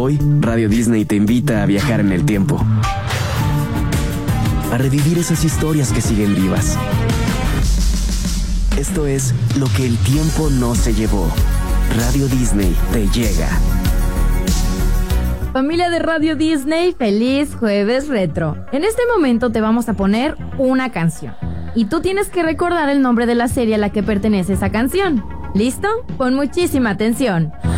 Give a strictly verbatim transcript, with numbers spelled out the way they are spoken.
Hoy, Radio Disney te invita a viajar en el tiempo, a revivir esas historias que siguen vivas. Esto es Lo que el tiempo no se llevó. Radio Disney te llega. Familia de Radio Disney, feliz jueves retro. En este momento te vamos a poner una canción y tú tienes que recordar el nombre de la serie a la que pertenece esa canción. ¿Listo? Pon muchísima atención.